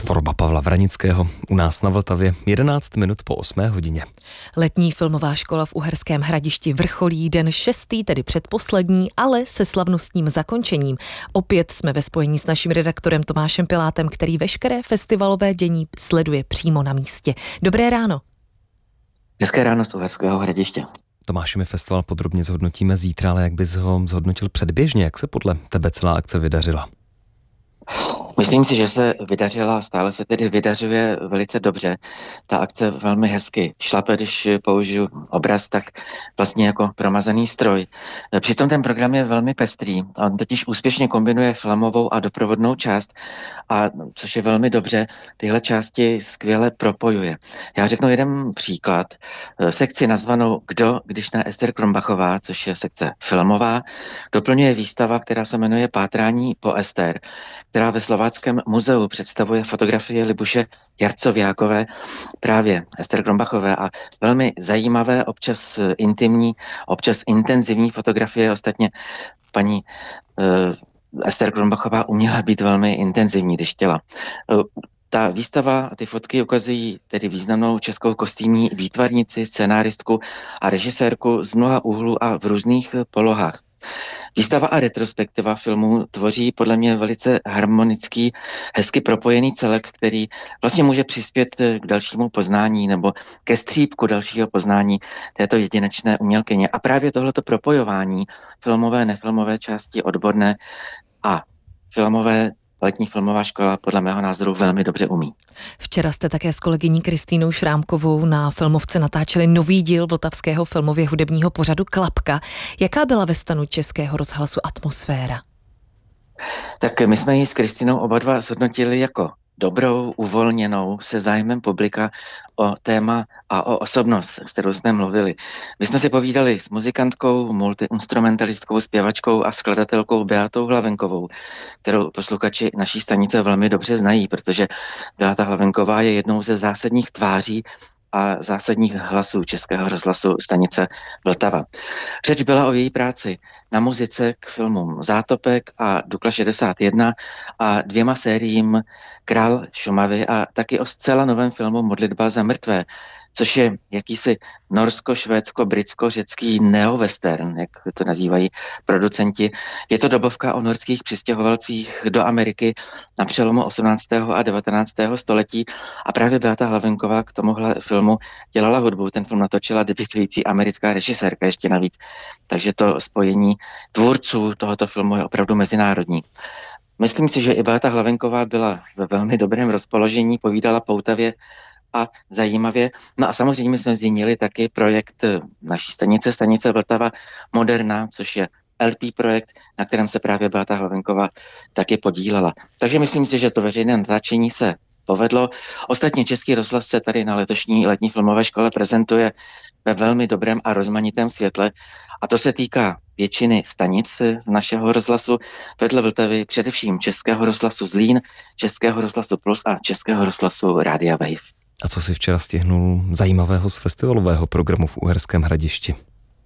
Tvorba Pavla Vranického u nás na Vltavě 11 minut po 8 hodině. Letní filmová škola v Uherském Hradišti vrcholí den 6., tedy předposlední, ale se slavnostním zakončením. Opět jsme ve spojení s naším redaktorem Tomášem Pilátem, který veškeré festivalové dění sleduje přímo na místě. Dobré ráno. Hezké ráno z Uherského Hradiště. Tomáši, my festival podrobně zhodnotíme zítra, ale jak bys ho zhodnotil předběžně? Jak se podle tebe celá akce vydařila? Myslím si, že se vydařila, stále se tedy vydařuje velice dobře. Ta akce velmi hezky šlape, když použiju obraz, tak vlastně jako promazaný stroj. Přitom ten program je velmi pestrý. On totiž úspěšně kombinuje filmovou a doprovodnou část, a což je velmi dobře, tyhle části skvěle propojuje. Já řeknu jeden příklad. Sekci nazvanou Kdo, když ne Ester Krombachová, což je sekce filmová, doplňuje výstava, která se jmenuje Pátrání po Ester, která ve Slováckém muzeu představuje fotografie Libuše Jarcoviákové, právě Ester Krombachové, a velmi zajímavé, občas intimní, občas intenzivní fotografie. Ostatně paní Ester Krombachová uměla být velmi intenzivní, když chtěla. Ta výstava a ty fotky ukazují tedy významnou českou kostýmní výtvarnici, scenáristku a režisérku z mnoha úhlů a v různých polohách. Výstava a retrospektiva filmů tvoří podle mě velice harmonický, hezky propojený celek, který vlastně může přispět k dalšímu poznání nebo ke střípku dalšího poznání této jedinečné umělkyně. A právě tohleto propojování filmové, nefilmové části, odborné a filmové, letní filmová škola podle mého názoru velmi dobře umí. Včera jste také s kolegyní Kristýnou Šrámkovou na Filmovce natáčeli nový díl vltavského filmově hudebního pořadu Klapka. Jaká byla ve stanu Českého rozhlasu atmosféra? Tak my jsme ji s Kristýnou oba dva zhodnotili jako dobrou, uvolněnou, se zájmem publika o téma a o osobnost, s kterou jsme mluvili. My jsme si povídali s muzikantkou, multiinstrumentalistkou, zpěvačkou a skladatelkou Beatou Hlavenkovou, kterou posluchači naší stanice velmi dobře znají, protože Beata Hlavenková je jednou ze zásadních tváří a zásadních hlasů Českého rozhlasu stanice Vltava. Řeč byla o její práci na muzice k filmům Zátopek a Dukla 61 a 2 sériím Král Šumavy a taky o zcela novém filmu Modlitba za mrtvé, což je jakýsi norsko-švédsko-britsko-řecký neowestern, jak to nazývají producenti. Je to dobovka o norských přistěhovalcích do Ameriky na přelomu 18. a 19. století a právě Beata Hlavenková k tomuhle filmu dělala hudbu. Ten film natočila debutující americká režisérka ještě navíc. Takže to spojení tvůrců tohoto filmu je opravdu mezinárodní. Myslím si, že i Beata Hlavenková byla ve velmi dobrém rozpoložení, povídala poutavě a zajímavě. No a samozřejmě jsme zmínili taky projekt naší stanice Vltava Moderna, což je LP projekt, na kterém se právě Beata Hlavenková taky podílela. Takže myslím si, že to veřejné natáčení se povedlo. Ostatně Český rozhlas se tady na letošní letní filmové škole prezentuje ve velmi dobrém a rozmanitém světle. A to se týká většiny stanic našeho rozhlasu, vedle Vltavy především Českého rozhlasu Zlín, Českého rozhlasu Plus a Českého rozhlasu Rádia Wave. A co si včera stihnul zajímavého z festivalového programu v Uherském Hradišti?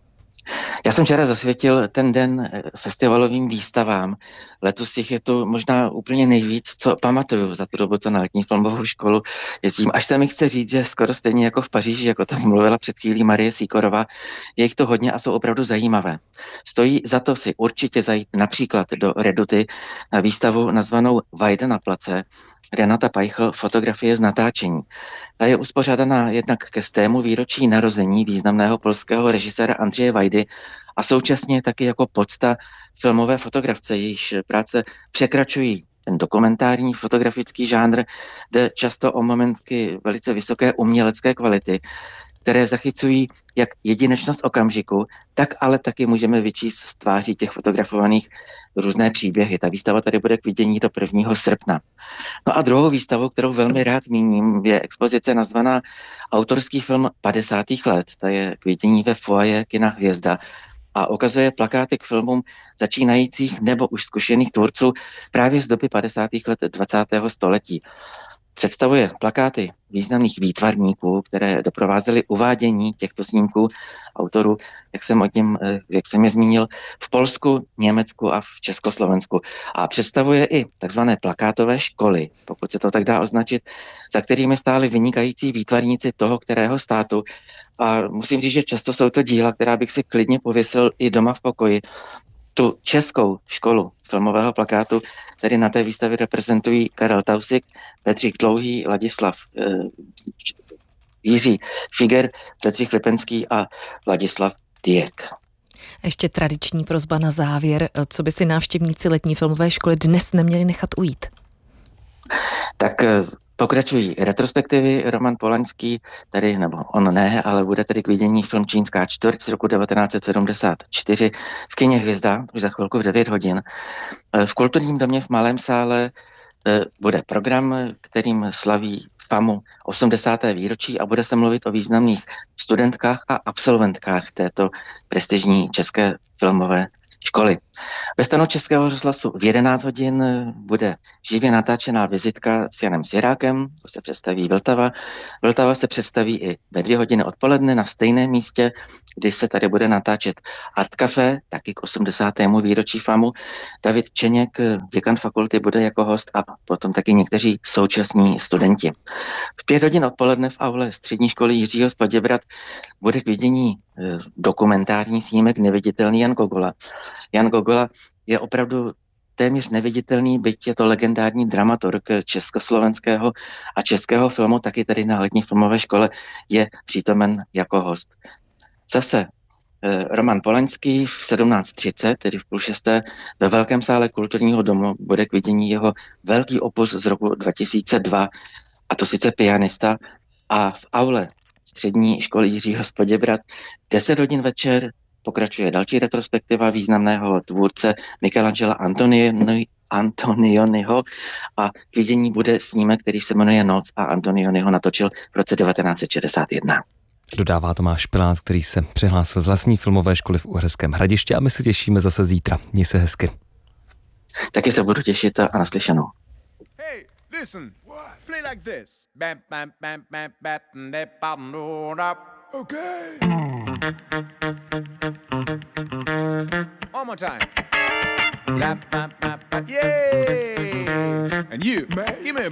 Já jsem včera zasvětil ten den festivalovým výstavám. Letos jich je tu možná úplně nejvíc, co pamatuju za tu dobu, co na letní filmovou školu jezdím. Až se mi chce říct, že skoro stejně jako v Paříži, jako to mluvila před chvílí Marie Sýkorová, je jich to hodně a jsou opravdu zajímavé. Stojí za to si určitě zajít například do Reduty na výstavu nazvanou Vajda na place, Renata Pajchl, fotografie z natáčení. Ta je uspořádaná jednak ke 100. výročí narození významného polského režiséra Andřeje Vajdy a současně taky jako pocta filmové fotografce, jejíž práce překračují ten dokumentární fotografický žánr, jde často o momentky velice vysoké umělecké kvality, které zachycují jak jedinečnost okamžiku, tak ale taky můžeme vyčíst z tváří těch fotografovaných různé příběhy. Ta výstava tady bude k vidění do 1. srpna. No a druhou výstavou, kterou velmi rád zmíním, je expozice nazvaná Autorský film 50. let. Ta je k vidění ve foaje kina Hvězda a ukazuje plakáty k filmům začínajících nebo už zkušených tvůrců právě z doby 50. let 20. století. Představuje plakáty významných výtvarníků, které doprovázely uvádění těchto snímků autorů, jak jsem je zmínil, v Polsku, Německu a v Československu. A představuje i takzvané plakátové školy, pokud se to tak dá označit, za kterými stáli vynikající výtvarníci toho kterého státu. A musím říct, že často jsou to díla, která bych si klidně pověsil i doma v pokoji. Tu českou školu filmového plakátu tedy na té výstavě reprezentují Karel Tausig, Bedřich Dlouhý, Jiří Figer, Bedřich Lipenský a Ladislav Diek. Ještě tradiční prosba na závěr, co by si návštěvníci letní filmové školy dnes neměli nechat ujít? Tak pokračují retrospektivy. Roman Polanský, ale bude tedy k vidění film Čínská čtvrť z roku 1974 v kině Hvězda, už za chvilku v 9 hodin. V kulturním domě v Malém sále bude program, kterým slaví FAMU 80. výročí a bude se mluvit o významných studentkách a absolventkách této prestižní české filmové školy. Ve stanu Českého rozhlasu v 11 hodin bude živě natáčená vizitka s Janem Svěrákem, to se představí Vltava. Vltava se představí i ve 2 hodiny odpoledne na stejném místě, kdy se tady bude natáčet Art Café, taky k 80. výročí FAMu. David Čeněk, děkan fakulty, bude jako host a potom taky někteří současní studenti. V 5 hodin odpoledne v aule střední školy Jiřího z Poděbrad bude k vidění dokumentární snímek Neviditelný Jan Gogola. Jan Gogola je opravdu téměř neviditelný, byť je to legendární dramaturg československého a českého filmu, taky tady na letní filmové škole je přítomen jako host. Zase Roman Polanský v 17:30, tedy v 17:30, ve Velkém sále kulturního domu bude k vidění jeho velký opus z roku 2002, a to sice Pianista, a v aule střední školy Jiřího z Poděbrad 10 hodin večer pokračuje další retrospektiva významného tvůrce Michelangela Antonioniho a k vidění bude snímek, který se jmenuje Noc a Antonioni ho natočil v roce 1961. Dodává Tomáš Pilát, který se přihlásil z vlastní filmové školy v Uherském Hradišti, a my se těšíme zase zítra. Měj se hezky. Taky se budu těšit a naslyšenou. Hey, listen. What? Play like this. Bam, bam, bam, bam, bam, bam, bam, bam. Okay. One more time. La, ba, ba, ba. Yeah. And you, man, give me a